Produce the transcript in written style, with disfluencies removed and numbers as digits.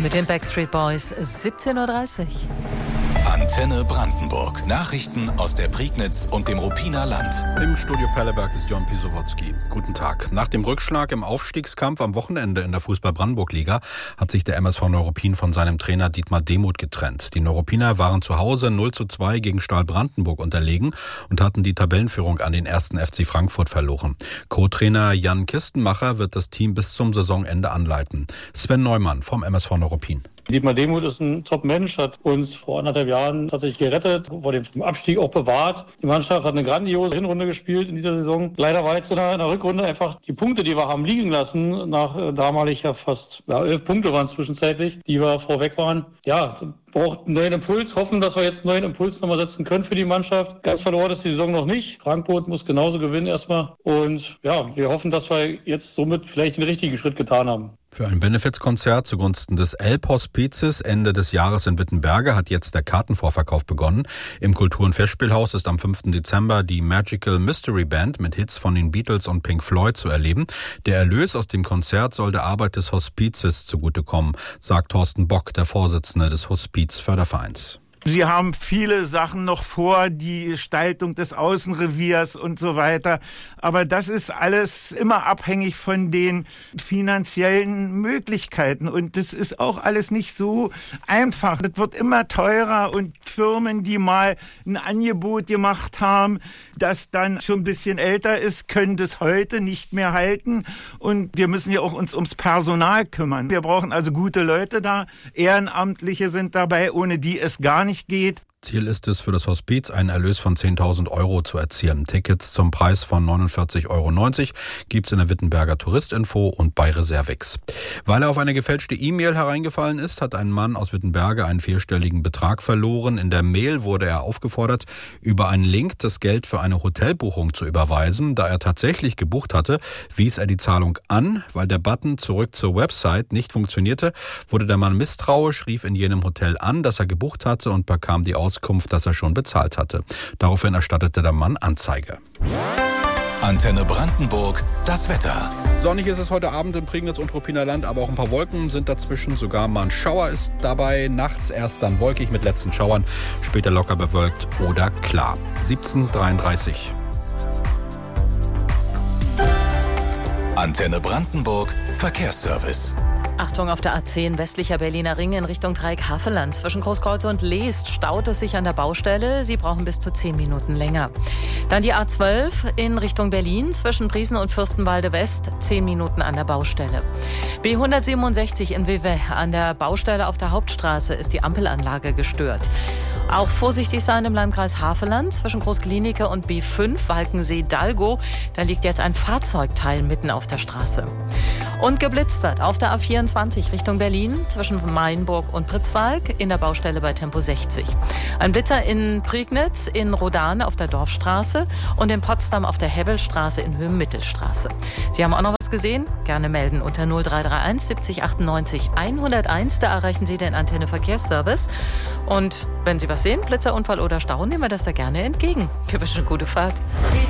Mit den Backstreet Boys 17:30 Uhr. Antenne Brandenburg. Nachrichten aus der Prignitz und dem Ruppiner Land. Im Studio Perleberg ist Jon Pisowotzki. Guten Tag. Nach dem Rückschlag im Aufstiegskampf am Wochenende in der Fußball-Brandenburg-Liga hat sich der MSV Neuruppin von seinem Trainer Dietmar Demuth getrennt. Die Neuruppiner waren zu Hause 0:2 gegen Stahl Brandenburg unterlegen und hatten die Tabellenführung an den 1. FC Frankfurt verloren. Co-Trainer Jan Kistenmacher wird das Team bis zum Saisonende anleiten. Sven Neumann vom MSV Neuruppin. Dietmar Demuth ist ein Top-Mensch, hat uns vor 1,5 Jahren tatsächlich gerettet, wurde dem Abstieg auch bewahrt. Die Mannschaft hat eine grandiose Hinrunde gespielt in dieser Saison. Leider war jetzt in der Rückrunde einfach die Punkte, die wir haben liegen lassen, nach damalig ja fast 11 Punkte waren zwischenzeitlich, die wir vorweg waren. Ja, braucht einen neuen Impuls, hoffen, dass wir jetzt einen neuen Impuls nochmal setzen können für die Mannschaft. Ganz verloren ist die Saison noch nicht. Frankfurt muss genauso gewinnen erstmal. Und ja, wir hoffen, dass wir jetzt somit vielleicht den richtigen Schritt getan haben. Für ein Benefizkonzert zugunsten des Elbhospizes Ende des Jahres in Wittenberge hat jetzt der Kartenvorverkauf begonnen. Im Kultur- und Festspielhaus ist am 5. Dezember die Magical Mystery Band mit Hits von den Beatles und Pink Floyd zu erleben. Der Erlös aus dem Konzert soll der Arbeit des Hospizes zugutekommen, sagt Thorsten Bock, der Vorsitzende des Hospizfördervereins. Sie haben viele Sachen noch vor, die Gestaltung des Außenreviers und so weiter. Aber das ist alles immer abhängig von den finanziellen Möglichkeiten. Und das ist auch alles nicht so einfach. Das wird immer teurer und Firmen, die mal ein Angebot gemacht haben, das dann schon ein bisschen älter ist, können das heute nicht mehr halten. Und wir müssen ja auch uns ums Personal kümmern. Wir brauchen also gute Leute da. Ehrenamtliche sind dabei, ohne die es gar nicht geht. Ziel ist es, für das Hospiz einen Erlös von 10.000 € zu erzielen. Tickets zum Preis von 49,90 € gibt's in der Wittenberger Touristinfo und bei Reservix. Weil er auf eine gefälschte E-Mail hereingefallen ist, hat ein Mann aus Wittenberge einen 4-stelligen Betrag verloren. In der Mail wurde er aufgefordert, über einen Link das Geld für eine Hotelbuchung zu überweisen. Da er tatsächlich gebucht hatte, wies er die Zahlung an. Weil der Button zurück zur Website nicht funktionierte, wurde der Mann misstrauisch, rief in jenem Hotel an, das er gebucht hatte und bekam die Auskunft, dass er schon bezahlt hatte. Daraufhin erstattete der Mann Anzeige. Antenne Brandenburg, das Wetter. Sonnig ist es heute Abend im Prignitz und Ruppiner Land, aber auch ein paar Wolken sind dazwischen. Sogar mal ein Schauer ist dabei. Nachts erst dann wolkig mit letzten Schauern, später locker bewölkt oder klar. 17:33. Antenne Brandenburg, Verkehrsservice. Achtung, auf der A10 westlicher Berliner Ring in Richtung Dreieck-Havelland. Zwischen Großkreuz und Leest staut es sich an der Baustelle. Sie brauchen bis zu 10 Minuten länger. Dann die A12 in Richtung Berlin zwischen Briesen und Fürstenwalde West. 10 Minuten an der Baustelle. B167 in Vevey an der Baustelle auf der Hauptstraße ist die Ampelanlage gestört. Auch vorsichtig sein im Landkreis Havelland zwischen Großklinike und B5 Walkensee-Dalgo. Da liegt jetzt ein Fahrzeugteil mitten auf der Straße. Und geblitzt wird auf der A24 Richtung Berlin zwischen Mainburg und Pritzwalk in der Baustelle bei Tempo 60. Ein Blitzer in Prignitz, in Rodan auf der Dorfstraße und in Potsdam auf der Hebbelstraße in Höhen-Mittelstraße. Sie haben auch noch was gesehen? Gerne melden unter 0331 70 98 101. Da erreichen Sie den Antenne Verkehrsservice. Und wenn Sie was sehen, Blitzerunfall oder Stau, nehmen wir das da gerne entgegen. Wir wünschen eine gute Fahrt.